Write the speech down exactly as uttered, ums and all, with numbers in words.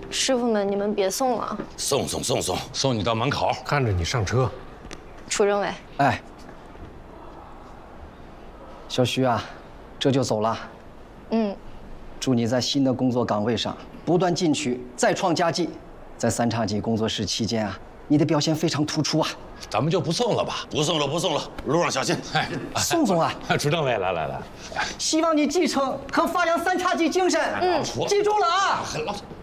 师傅们，你们别送了， 送送送送，送你到门口， 看着你上车。 楚政委， 哎，小徐啊，这就走了。 嗯， 祝你在新的工作岗位上不断进取，再创佳绩。在三叉戟工作室期间啊，你的表现非常突出啊。 咱们就不送了吧？不送了，不送了，路上小心。哎， 宋总啊， 楚政委，来来来， 希望你继承和发扬三叉戟精神。 嗯， 记住了啊。 老。